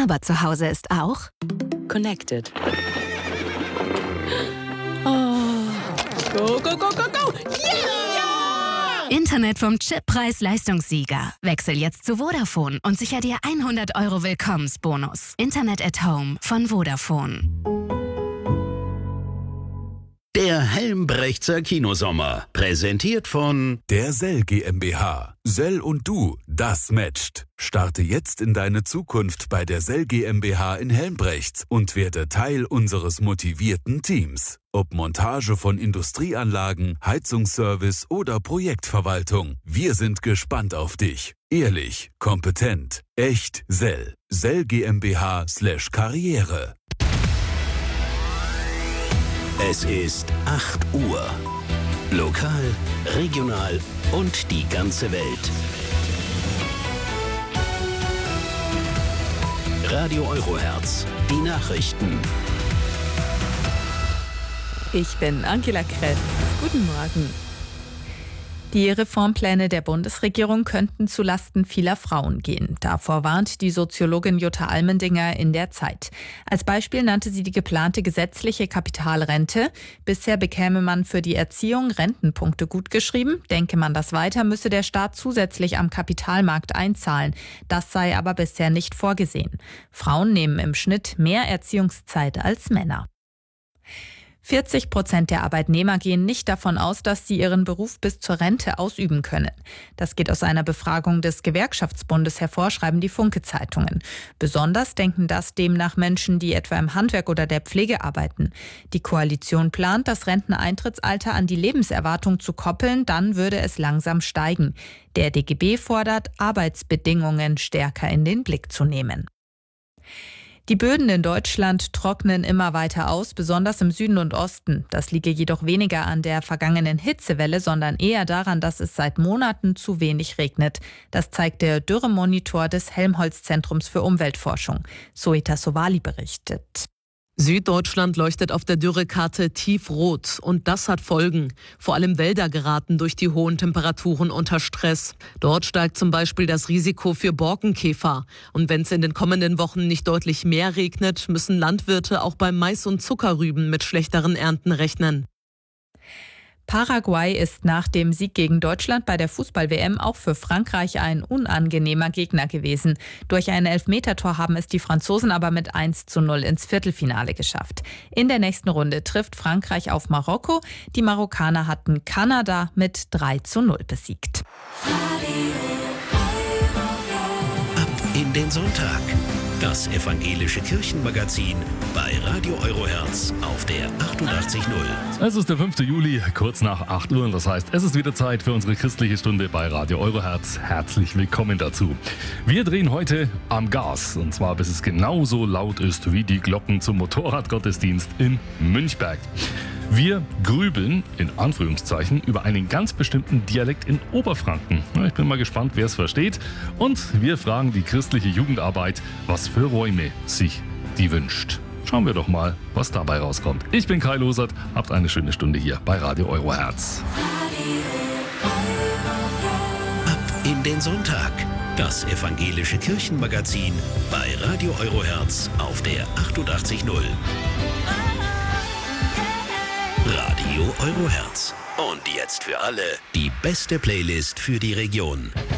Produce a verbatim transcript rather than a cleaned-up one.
Aber zu Hause ist auch Connected. Oh. Go, go, go, go, go! Yeah! Internet vom Chip Preis-Leistungssieger. Wechsel jetzt zu Vodafone und sicher dir hundert Euro Willkommensbonus. Internet at Home von Vodafone. Der Helmbrechtser Kinosommer, präsentiert von der Sell GmbH. Sell und du, das matcht. Starte jetzt in deine Zukunft bei der Sell GmbH in Helmbrechts und werde Teil unseres motivierten Teams. Ob Montage von Industrieanlagen, Heizungsservice oder Projektverwaltung, wir sind gespannt auf dich. Ehrlich, kompetent, echt Sell. Sell GmbH slash Karriere. Es ist acht Uhr. Lokal, regional und die ganze Welt. Radio Eurohertz, die Nachrichten. Ich bin Angela Kress. Guten Morgen. Die Reformpläne der Bundesregierung könnten zulasten vieler Frauen gehen. Davor warnt die Soziologin Jutta Almendinger in der Zeit. Als Beispiel nannte sie die geplante gesetzliche Kapitalrente. Bisher bekäme man für die Erziehung Rentenpunkte gutgeschrieben. Denke man das weiter, müsse der Staat zusätzlich am Kapitalmarkt einzahlen. Das sei aber bisher nicht vorgesehen. Frauen nehmen im Schnitt mehr Erziehungszeit als Männer. vierzig Prozent der Arbeitnehmer gehen nicht davon aus, dass sie ihren Beruf bis zur Rente ausüben können. Das geht aus einer Befragung des Gewerkschaftsbundes hervor, schreiben die Funke-Zeitungen. Besonders denken das demnach Menschen, die etwa im Handwerk oder der Pflege arbeiten. Die Koalition plant, das Renteneintrittsalter an die Lebenserwartung zu koppeln, dann würde es langsam steigen. Der D G B fordert, Arbeitsbedingungen stärker in den Blick zu nehmen. Die Böden in Deutschland trocknen immer weiter aus, besonders im Süden und Osten. Das liege jedoch weniger an der vergangenen Hitzewelle, sondern eher daran, dass es seit Monaten zu wenig regnet. Das zeigt der Dürremonitor des Helmholtz-Zentrums für Umweltforschung. Soeta Sowali berichtet. Süddeutschland leuchtet auf der Dürrekarte tiefrot und das hat Folgen. Vor allem Wälder geraten durch die hohen Temperaturen unter Stress. Dort steigt zum Beispiel das Risiko für Borkenkäfer. Und wenn es in den kommenden Wochen nicht deutlich mehr regnet, müssen Landwirte auch beim Mais und Zuckerrüben mit schlechteren Ernten rechnen. Paraguay ist nach dem Sieg gegen Deutschland bei der Fußball-W M auch für Frankreich ein unangenehmer Gegner gewesen. Durch ein Elfmetertor haben es die Franzosen aber mit eins zu null ins Viertelfinale geschafft. In der nächsten Runde trifft Frankreich auf Marokko. Die Marokkaner hatten Kanada mit drei zu null besiegt. Ab in den Sonntag. Das evangelische Kirchenmagazin bei Radio Eurohertz auf der achtundachtzig Komma null. Es ist der fünfte Juli, kurz nach acht Uhr. Und das heißt, es ist wieder Zeit für unsere christliche Stunde bei Radio Eurohertz. Herzlich willkommen dazu. Wir drehen heute am Gas. Und zwar, bis es genauso laut ist wie die Glocken zum Motorradgottesdienst in Münchberg. Wir grübeln, in Anführungszeichen, über einen ganz bestimmten Dialekt in Oberfranken. Ich bin mal gespannt, wer es versteht. Und wir fragen die christliche Jugendarbeit, was für Räume sich die wünscht. Schauen wir doch mal, was dabei rauskommt. Ich bin Kai Losert, habt eine schöne Stunde hier bei Radio Eurohertz. Ab in den Sonntag. Das evangelische Kirchenmagazin bei Radio Eurohertz auf der achtundachtzig Komma null. Radio Eurohertz. Und jetzt für alle die beste Playlist für die Region.